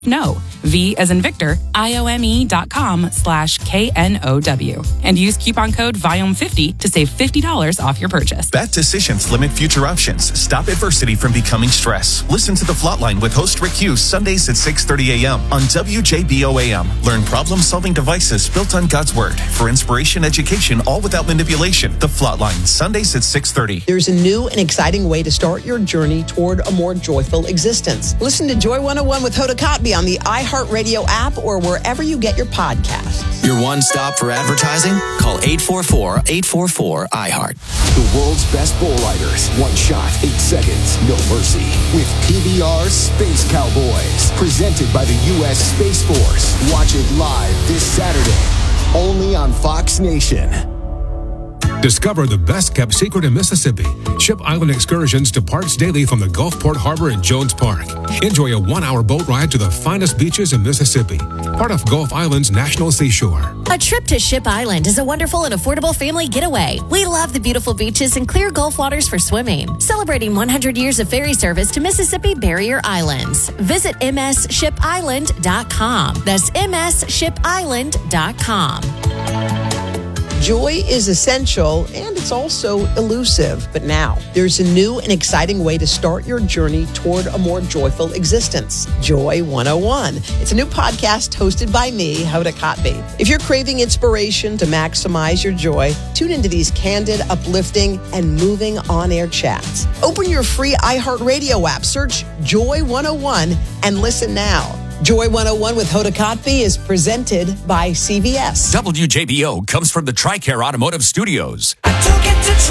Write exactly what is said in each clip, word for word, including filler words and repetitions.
No. V as in Victor, I-O-M-E dot com slash K-N-O-W. And use coupon code V I O M fifty to save fifty dollars off your purchase. Bad decisions limit future options. Stop adversity from becoming stress. Listen to The Flatline with host Rick Hughes Sundays at six thirty a.m. on W J B O A M. Learn problem-solving devices built on God's Word for inspiration, education, all without manipulation. The Flatline, Sundays at six thirty. There's a new and exciting way to start your journey toward a more joyful existence. Listen to Joy one oh one with Hoda Kotb on the iHeartRadio app or wherever you get your podcasts. Your one stop for advertising? Call eight four four, eight four four, I heart. The world's best bull riders. One shot, eight seconds, no mercy. With P B R's Space Cowboys. Presented by the U S Space Force. Watch it live this Saturday. Only on Fox Nation. Discover the best-kept secret in Mississippi. Ship Island excursions to parks daily from the Gulfport Harbor and Jones Park. Enjoy a one-hour boat ride to the finest beaches in Mississippi, part of Gulf Island's National Seashore. A trip to Ship Island is a wonderful and affordable family getaway. We love the beautiful beaches and clear Gulf waters for swimming. Celebrating one hundred years of ferry service to Mississippi Barrier Islands. Visit M S ship island dot com. That's M S ship island dot com. Joy is essential and it's also elusive. But now there's a new and exciting way to start your journey toward a more joyful existence. Joy one oh one. It's a new podcast hosted by me, Hoda Kotb. If you're craving inspiration to maximize your joy, tune into these candid, uplifting, and moving on-air chats. Open your free iHeartRadio app, search Joy one oh one, and listen now. Joy one oh one with Hoda Kotb is presented by C V S. W J B O comes from the TRICARE Automotive Studios. I took it to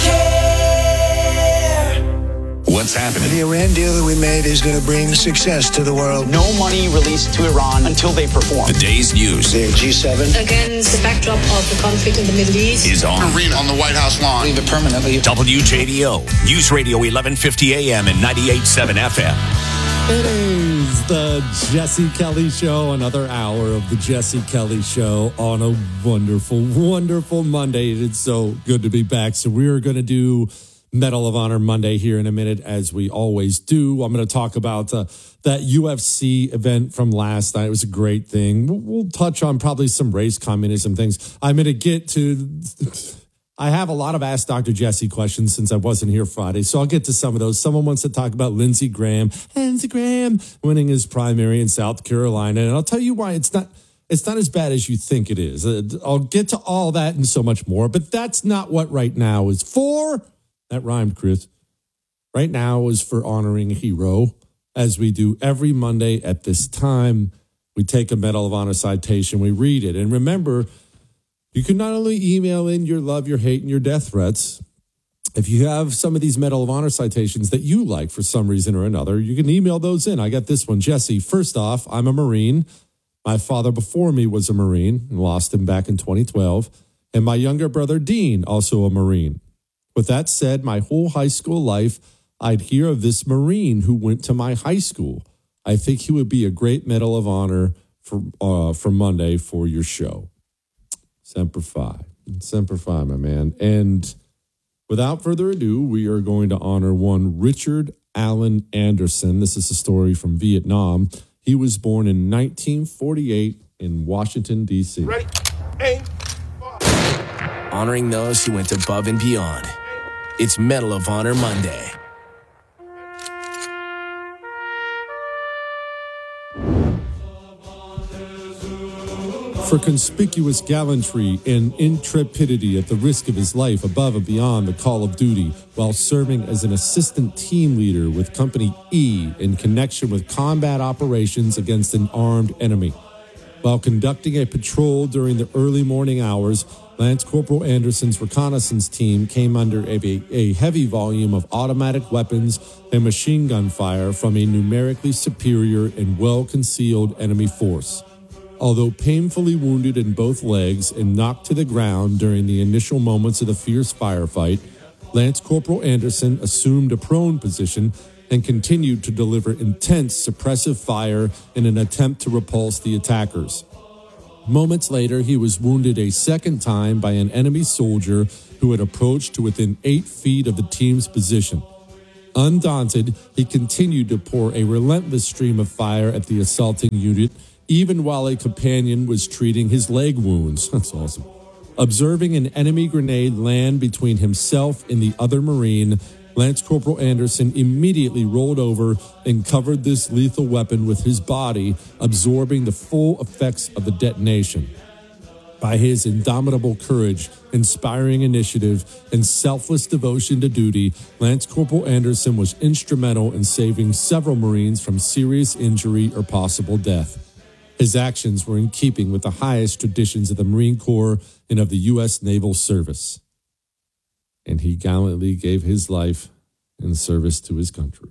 TRICARE. What's happening? The Iran deal that we made is going to bring success to the world. No money released to Iran until they perform. The day's news. They're G seven. Against the backdrop of the conflict in the Middle East. Is on. Marine on the White House lawn. Leave it permanently. W J B O. News Radio eleven fifty A M and ninety-eight point seven F M. It is the Jesse Kelly Show, another hour of the Jesse Kelly Show on a wonderful, wonderful Monday. It's so good to be back. So we're going to do Medal of Honor Monday here in a minute, as we always do. I'm going to talk about uh, that U F C event from last night. It was a great thing. We'll, we'll touch on probably some race communism things. I'm going to get to... I have a lot of Ask Doctor Jesse questions since I wasn't here Friday, so I'll get to some of those. Someone wants to talk about Lindsey Graham, Lindsey Graham winning his primary in South Carolina, and I'll tell you why it's not it's not as bad as you think it is. Uh, I'll get to all that and so much more, but that's not what right now is for. That rhymed, Chris. Right now is for honoring a hero, as we do every Monday at this time. We take a Medal of Honor citation, we read it, and remember, you can not only email in your love, your hate, and your death threats. If you have some of these Medal of Honor citations that you like for some reason or another, you can email those in. I got this one. Jesse, first off, I'm a Marine. My father before me was a Marine and lost him back in twenty twelve. And my younger brother, Dean, also a Marine. With that said, my whole high school life, I'd hear of this Marine who went to my high school. I think he would be a great Medal of Honor for, uh, for Monday for your show. Semper Fi. Semper Fi, my man. And without further ado, we are going to honor one Richard Allen Anderson. This is a story from Vietnam. He was born in nineteen forty-eight in Washington, D C. Ready? Aim. Honoring those who went above and beyond. It's Medal of Honor Monday. For conspicuous gallantry and intrepidity at the risk of his life above and beyond the call of duty, while serving as an assistant team leader with Company E in connection with combat operations against an armed enemy. While conducting a patrol during the early morning hours, Lance Corporal Anderson's reconnaissance team came under a, a heavy volume of automatic weapons and machine gun fire from a numerically superior and well-concealed enemy force. Although painfully wounded in both legs and knocked to the ground during the initial moments of the fierce firefight, Lance Corporal Anderson assumed a prone position and continued to deliver intense suppressive fire in an attempt to repulse the attackers. Moments later, he was wounded a second time by an enemy soldier who had approached to within eight feet of the team's position. Undaunted, he continued to pour a relentless stream of fire at the assaulting unit, even while a companion was treating his leg wounds. That's awesome. Observing an enemy grenade land between himself and the other Marine, Lance Corporal Anderson immediately rolled over and covered this lethal weapon with his body, absorbing the full effects of the detonation. By his indomitable courage, inspiring initiative, and selfless devotion to duty, Lance Corporal Anderson was instrumental in saving several Marines from serious injury or possible death. His actions were in keeping with the highest traditions of the Marine Corps and of the U S Naval Service. And he gallantly gave his life in service to his country.